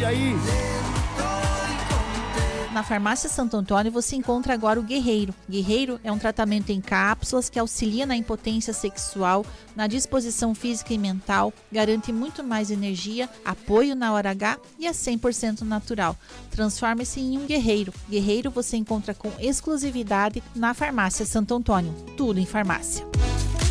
novidade aí. Na Farmácia Santo Antônio você encontra agora o Guerreiro. Guerreiro é um tratamento em cápsulas que auxilia na impotência sexual, na disposição física e mental, garante muito mais energia, apoio na hora H e é 100% natural. Transforme-se em um guerreiro. Guerreiro você encontra com exclusividade na Farmácia Santo Antônio. Tudo em farmácia.